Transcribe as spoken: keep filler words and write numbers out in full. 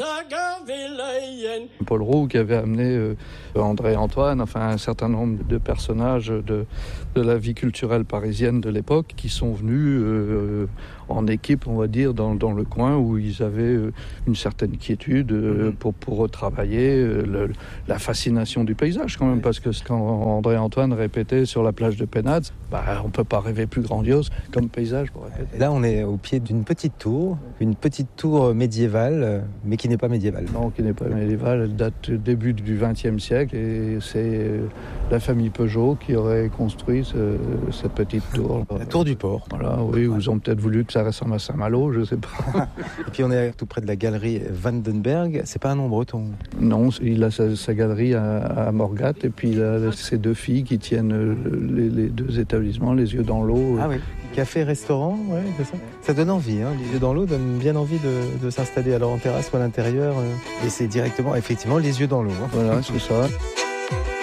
Paul Roux qui avait amené euh, André Antoine, enfin un certain nombre de personnages de, de la vie culturelle parisienne de l'époque qui sont venus euh, en équipe, on va dire, dans, dans le coin où ils avaient euh, une certaine quiétude euh, pour, pour retravailler euh, le, la fascination du paysage quand même, parce que quand André Antoine répétait sur la plage de Pénaz, bah, on ne peut pas rêver plus grandiose comme paysage pour répéter. Là, on est au pied d'une petite tour, une petite tour médiévale, mais qui n'est pas médiévale. Non, qui n'est pas médiévale, elle date du début du vingtième siècle et c'est la famille Peugeot qui aurait construit ce, cette petite tour. La tour du port. Voilà, oui, ils ont peut-être voulu que ça ressemble à Saint-Malo, je ne sais pas. Et puis on est tout près de la galerie Vandenberg, c'est pas un nom breton? Non, il a sa, sa galerie à, à Morgat et puis il a ses deux filles qui tiennent les, les deux établissements, les yeux dans l'eau. Ah oui, café, restaurant, ouais, c'est ça. Ça donne envie, hein. Les yeux dans l'eau donnent bien envie de, de s'installer alors en terrasse ou à l'intérieur. Et c'est directement, effectivement, les yeux dans l'eau. Hein. Voilà, c'est ça.